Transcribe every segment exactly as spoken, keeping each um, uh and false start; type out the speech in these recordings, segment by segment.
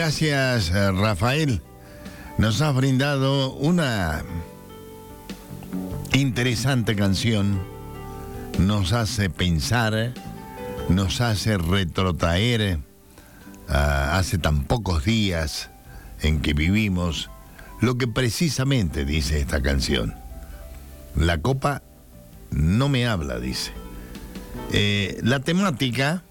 Gracias, Rafael. Nos has brindado una interesante canción. Nos hace pensar, nos hace retrotraer a hace tan pocos días en que vivimos lo que precisamente dice esta canción. La copa no me habla, dice. Eh, la temática,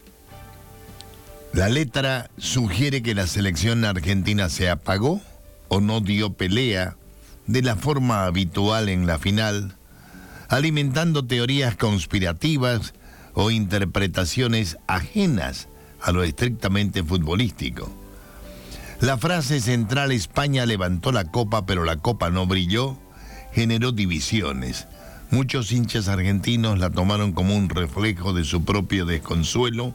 la letra sugiere que la selección argentina se apagó o no dio pelea de la forma habitual en la final, alimentando teorías conspirativas o interpretaciones ajenas a lo estrictamente futbolístico. La frase central, España levantó la copa pero la copa no brilló, generó divisiones. Muchos hinchas argentinos la tomaron como un reflejo de su propio desconsuelo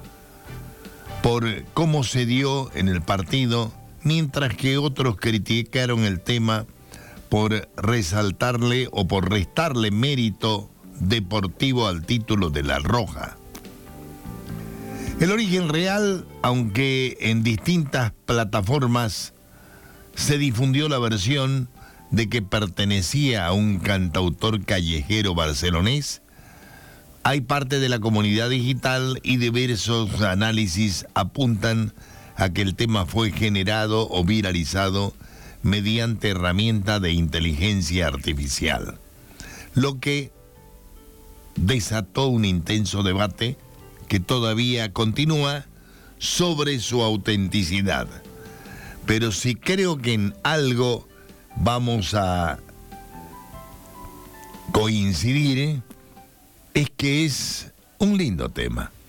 por cómo se dio en el partido, mientras que otros criticaron el tema por resaltarle o por restarle mérito deportivo al título de La Roja. El origen real, aunque en distintas plataformas se difundió la versión de que pertenecía a un cantautor callejero barcelonés, hay parte de la comunidad digital y diversos análisis apuntan a que el tema fue generado o viralizado mediante herramienta de inteligencia artificial, lo que desató un intenso debate que todavía continúa sobre su autenticidad. Pero sí creo que en algo vamos a coincidir, es que es un lindo tema.